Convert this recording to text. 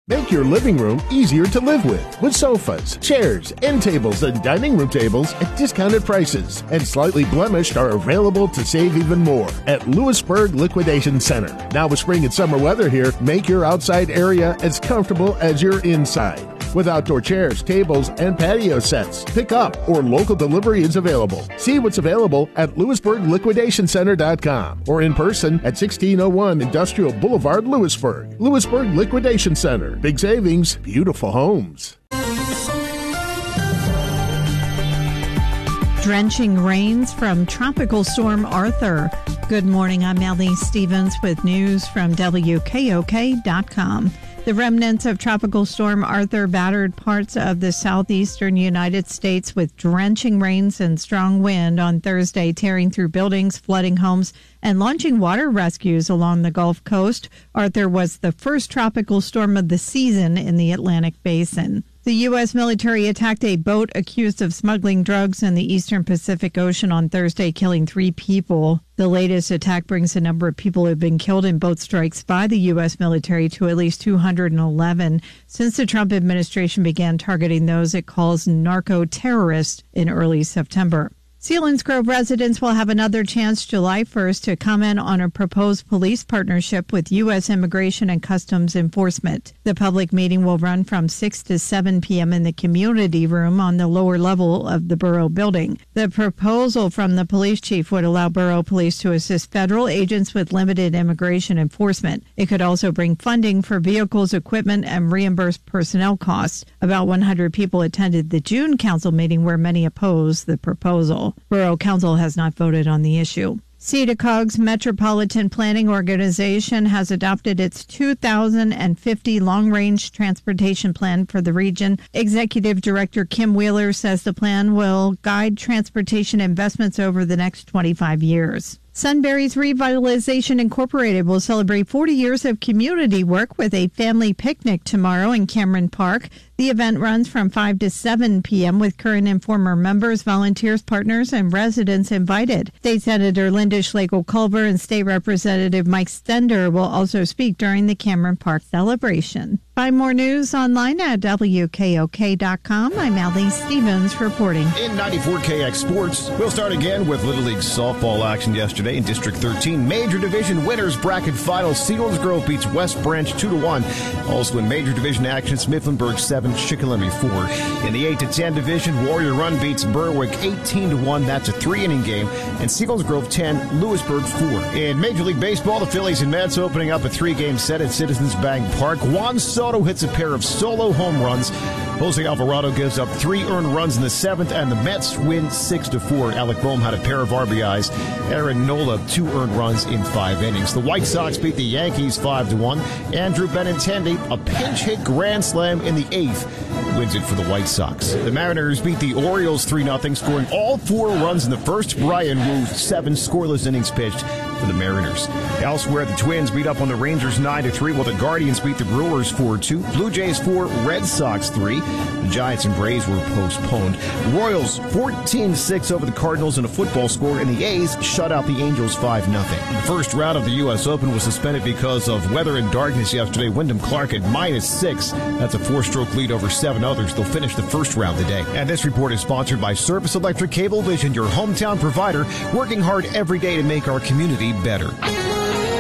Make your living room easier to live with sofas, chairs, end tables, and dining room tables at discounted prices. And slightly blemished are available to save even more at Lewisburg Liquidation Center. Now with spring and summer weather here, make your outside area as comfortable as your inside. With outdoor chairs, tables, and patio sets. Pick up or local delivery is available. See what's available at LewisburgLiquidationCenter.com or in person at 1601 Industrial Boulevard, Lewisburg. Lewisburg Liquidation Center. Big savings, beautiful homes. Drenching rains from Tropical Storm Arthur. Good morning, I'm Melanie Stevens with news from WKOK.com. The remnants of Tropical Storm Arthur battered parts of the southeastern United States with drenching rains and strong wind on Thursday, tearing through buildings, flooding homes, and launching water rescues along the Gulf Coast. Arthur was the first tropical storm of the season in the Atlantic Basin. The U.S. military attacked a boat accused of smuggling drugs in the eastern Pacific Ocean on Thursday, killing 3 people. The latest attack brings the number of people who have been killed in boat strikes by the U.S. military to at least 211 since the Trump administration began targeting those it calls narco-terrorists in early September. Selinsgrove residents will have another chance July 1st to comment on a proposed police partnership with U.S. Immigration and Customs Enforcement. The public meeting will run from 6 to 7 p.m. in the community room on the lower level of the borough building. The proposal from the police chief would allow borough police to assist federal agents with limited immigration enforcement. It could also bring funding for vehicles, equipment, and reimburse personnel costs. About 100 people attended the June council meeting where many opposed the proposal. Borough Council has not voted on the issue. CEDACOG's Metropolitan Planning Organization has adopted its 2050 long-range transportation plan for the region. Executive Director Kim Wheeler says the plan will guide transportation investments over the next 25 years. Sunbury's Revitalization Incorporated will celebrate 40 years of community work with a family picnic tomorrow in Cameron Park. The event runs from 5 to 7 p.m. with current and former members, volunteers, partners, and residents invited. State Senator Linda Schlegel-Culver and State Representative Mike Stender will also speak during the Cameron Park celebration. Find more news online at WKOK.com. I'm Allie Stevens reporting. In 94KX Sports, we'll start again with Little League softball action yesterday in District 13. Major Division winners bracket final. Selinsgrove beats West Branch 2-1. Also in Major Division action, Mifflinburg 7, Shikellamy 4. In the 8-10 division, Warrior Run beats Berwick 18-1. That's a 3-inning game. And Selinsgrove 10, Lewisburg 4. In Major League Baseball, the Phillies and Mets opening up a 3-game set at Citizens Bank Park. Juan Soto hits a pair of solo home runs. Jose Alvarado gives up 3 earned runs in the 7th, and the Mets win 6-4. Alec Boehm had a pair of RBIs. Aaron Nola, 2 earned runs in 5 innings. The White Sox beat the Yankees 5-1. Andrew Benintendi, a pinch hit grand slam in the 8th, wins it for the White Sox. The Mariners beat the Orioles 3-0, scoring all 4 runs in the first. Brian Wu, 7 scoreless innings pitched for the Mariners. Elsewhere, the Twins beat up on the Rangers 9-3, while the Guardians beat the Brewers 4-2. Blue Jays 4, Red Sox 3. The Giants and Braves were postponed. The Royals 14-6 over the Cardinals in a football score, and the A's shut out the Angels 5-0. The first round of the U.S. Open was suspended because of weather and darkness yesterday. Wyndham Clark at -6. That's a 4-stroke lead over 7 others. They'll finish the first round today. And this report is sponsored by Service Electric Cablevision, your hometown provider, working hard every day to make our community better.